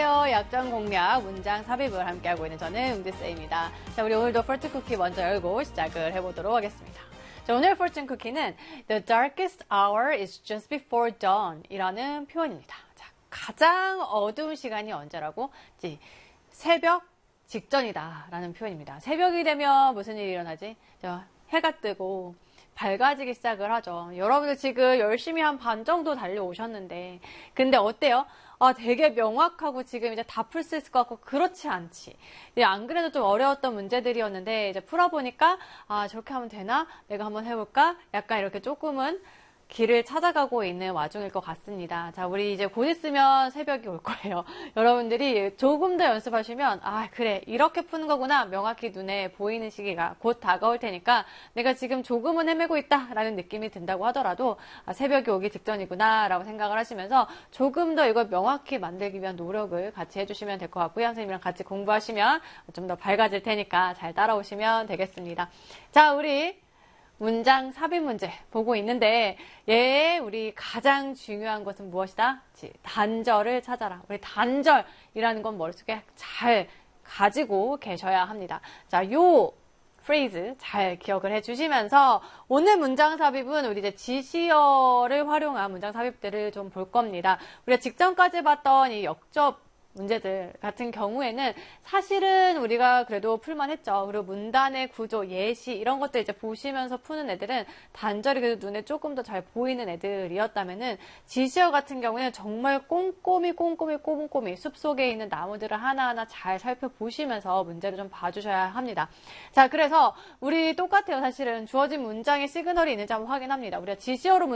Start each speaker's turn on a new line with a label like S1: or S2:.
S1: 안녕하세요. 약점 공략 문장 삽입을 함께하고 있는 저는 웅지쌤입니다. 자, 우리 오늘도 fortune 쿠키 먼저 열고 시작을 해보도록 하겠습니다. 자, 오늘 fortune 쿠키는 The darkest hour is just before dawn 이라는 표현입니다. 자, 가장 어두운 시간이 언제라고? 새벽 직전이다 라는 표현입니다. 새벽이 되면 무슨 일이 일어나지? 해가 뜨고 밝아지기 시작을 하죠. 여러분들 지금 열심히 한 반 정도 달려오셨는데 근데 어때요? 되게 명확하고 지금 이제 다 풀 수 있을 것 같고 그렇지 않지. 안 그래도 좀 어려웠던 문제들이었는데 이제 풀어보니까 저렇게 하면 되나? 내가 한번 해볼까? 약간 이렇게 조금은 길을 찾아가고 있는 와중일 것 같습니다. 자, 우리 이제 곧 있으면 새벽이 올 거예요. 여러분들이 조금 더 연습하시면 그래 이렇게 푸는 거구나 명확히 눈에 보이는 시기가 곧 다가올 테니까 내가 지금 조금은 헤매고 있다라는 느낌이 든다고 하더라도 새벽이 오기 직전이구나 라고 생각을 하시면서 조금 더 이걸 명확히 만들기 위한 노력을 같이 해주시면 될 것 같고요. 선생님이랑 같이 공부하시면 좀 더 밝아질 테니까 잘 따라오시면 되겠습니다. 자, 우리 문장 삽입 문제 보고 있는데 우리 가장 중요한 것은 무엇이다? 단절을 찾아라. 우리 단절이라는 건 머릿속에 잘 가지고 계셔야 합니다. 자, 요 프레이즈 잘 기억을 해주시면서 오늘 문장 삽입은 우리 이제 지시어를 활용한 문장 삽입들을 좀 볼 겁니다. 우리가 직전까지 봤던 이 역접 문제들 같은 경우에는 사실은 우리가 그래도 풀만 했죠. 그리고 문단의 구조, 예시 이런 것들 이제 보시면서 푸는 애들은 단절이 그래도 눈에 조금 더 잘 보이는 애들이었다면은 지시어 같은 경우에는 정말 꼼꼼히 숲속에 있는 나무들을 하나하나 잘 살펴보시면서 문제를 좀 봐주셔야 합니다. 자, 그래서 우리 똑같아요. 사실은 주어진 문장에 시그널이 있는지 한번 확인합니다. 우리가 지시어로